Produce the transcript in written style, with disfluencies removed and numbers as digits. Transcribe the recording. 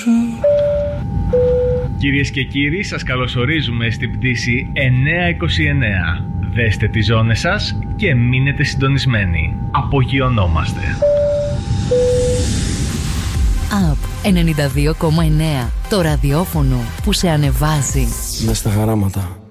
Κυρίες και κύριοι, σας καλωσορίζουμε στην πτήση 929. Δέστε τις ζώνες σας και μείνετε συντονισμένοι. Απογειωνόμαστε. ΑΠ 92,9. Το ραδιόφωνο που σε ανεβάζει. Μες στα χαράματα.